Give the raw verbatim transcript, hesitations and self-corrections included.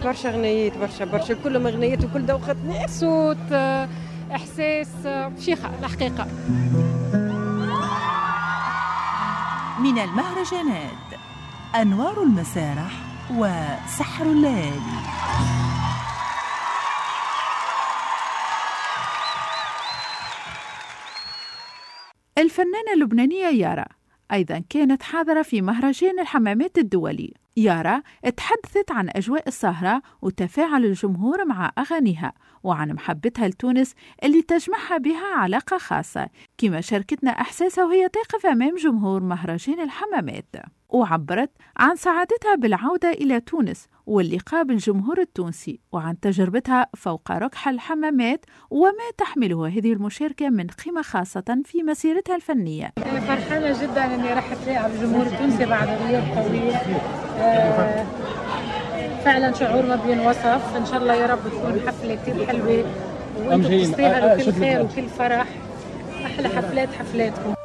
برشا غنيات، برشا برشا كلهم غنيات وكل دوختنا صوت، إحساس، شيخة الحقيقة. من المهرجانات أنوار المسارح وسحر الليالي. الفنانة اللبنانية يارا أيضا كانت حاضرة في مهرجان الحمامات الدولي. يارا تحدثت عن أجواء السهرة وتفاعل الجمهور مع أغانيها وعن محبتها لتونس اللي تجمعها بها علاقة خاصة، كما شاركتنا إحساسها وهي تقف أمام جمهور مهرجان الحمامات، وعبرت عن سعادتها بالعودة إلى تونس واللقاء بالجمهور التونسي وعن تجربتها فوق ركح الحمامات وما تحمله هذه المشاركة من قيمة خاصة في مسيرتها الفنية. فرحانة جدا أني راح أتلاقى بالجمهور التونسي بعد غياب طويل. آه فعلا شعور ما بينوصف. إن شاء الله يا رب تكون حفلة كتير حلوة وأنتم تستاهلوا كل خير وكل فرح. أحلى حفلات حفلاتكم.